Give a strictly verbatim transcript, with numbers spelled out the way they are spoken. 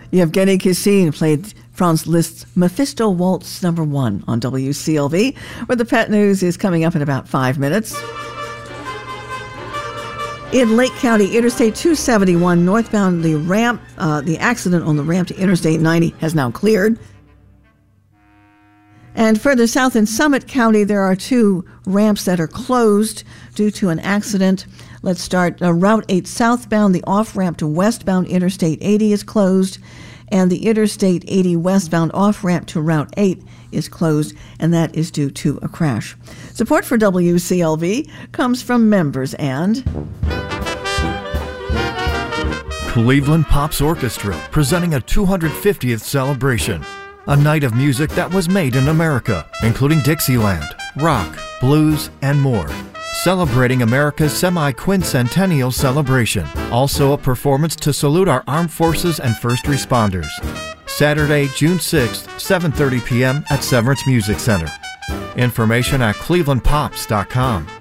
Yevgeny Kissin played Franz Liszt's Mephisto Waltz number one on W C L V, where the pet news is coming up in about five minutes. In Lake County, Interstate two seventy-one northbound, the ramp, uh, the accident on the ramp to Interstate ninety has now cleared. And further south in Summit County, there are two ramps that are closed due to an accident. Let's start. Uh, Route eight southbound, the off-ramp to westbound Interstate eighty is closed, and the Interstate eighty westbound off-ramp to Route eight is closed, and that is due to a crash. Support for W C L V comes from members and Cleveland Pops Orchestra, presenting a two hundred fiftieth celebration. A night of music that was made in America, including Dixieland, rock, blues, and more. Celebrating America's semi-quincentennial celebration. Also a performance to salute our armed forces and first responders. Saturday, June sixth, seven thirty p.m. at Severance Music Center. Information at cleveland pops dot com.